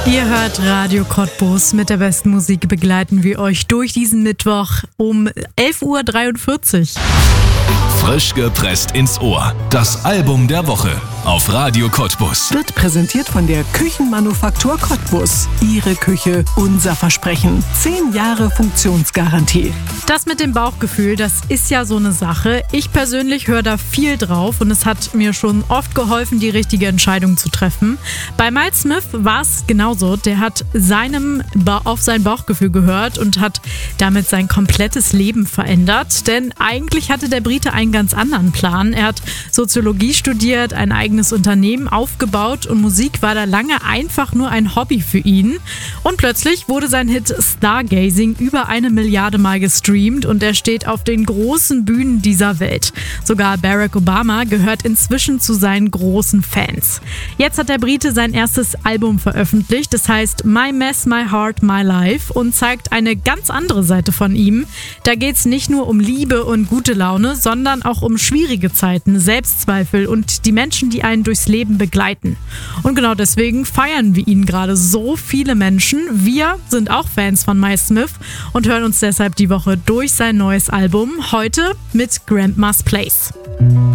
Ihr hört Radio Cottbus. Mit der besten Musik begleiten wir euch durch diesen Mittwoch um 11.43 Uhr. Frisch gepresst ins Ohr. Das Album der Woche auf Radio Cottbus. Wird präsentiert von der Küchenmanufaktur Cottbus. Ihre Küche, unser Versprechen. 10 Jahre Funktionsgarantie. Das mit dem Bauchgefühl, das ist ja so eine Sache. Ich persönlich höre da viel drauf und es hat mir schon oft geholfen, die richtige Entscheidung zu treffen. Bei Miles Smith war es genauso. Der hat auf sein Bauchgefühl gehört und hat damit sein komplettes Leben verändert. Denn eigentlich hatte der Brite einen ganz anderen Plan. Er hat Soziologie studiert, ein eigenes Unternehmen aufgebaut und Musik war da lange einfach nur ein Hobby für ihn. Und plötzlich wurde sein Hit Stargazing über 1 Milliarde Mal gestreamt und er steht auf den großen Bühnen dieser Welt. Sogar Barack Obama gehört inzwischen zu seinen großen Fans. Jetzt hat der Brite sein erstes Album veröffentlicht, das heißt My Mess, My Heart, My Life und zeigt eine ganz andere Seite von ihm. Da geht es nicht nur um Liebe und gute Laune, sondern auch um schwierige Zeiten, Selbstzweifel und die Menschen, die einen durchs Leben begleiten. Und genau deswegen feiern wir ihn gerade so viele Menschen. Wir sind auch Fans von Miles Smith und hören uns deshalb die Woche durch sein neues Album. Heute mit Grandma's Place.